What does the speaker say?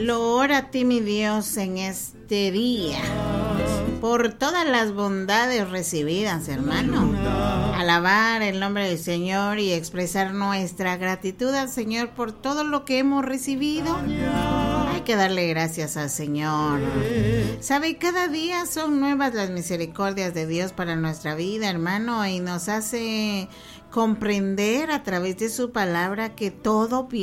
Lo oro a ti, mi Dios, en este día, por todas las bondades recibidas, hermano. Alabar el nombre del Señor y expresar nuestra gratitud al Señor por todo lo que hemos recibido. Hay que darle gracias al Señor. Sabe, cada día son nuevas las misericordias de Dios para nuestra vida, hermano, y nos hace comprender a través de su palabra que todo